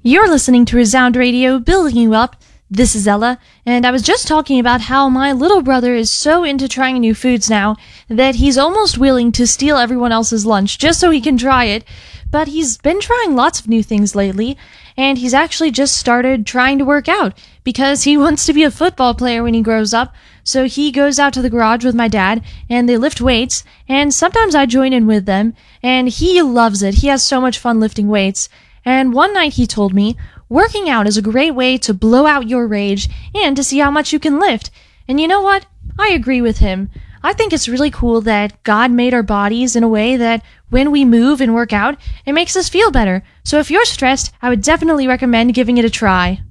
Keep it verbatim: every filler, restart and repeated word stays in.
You're listening to Resound Radio, building you up. This is Ella, and I was just talking about how my little brother is so into trying new foods now that he's almost willing to steal everyone else's lunch just so he can try it. But he's been trying lots of new things lately, and he's actually just started trying to work out because he wants to be a football player when he grows up. So he goes out to the garage with my dad, and they lift weights, and sometimes I join in with them, and he loves it. He has so much fun lifting weights. And one night he told me, working out is a great way to blow out your rage and to see how much you can lift. And you know what? I agree with him. I think it's really cool that God made our bodies in a way that when we move and work out, it makes us feel better. So if you're stressed, I would definitely recommend giving it a try.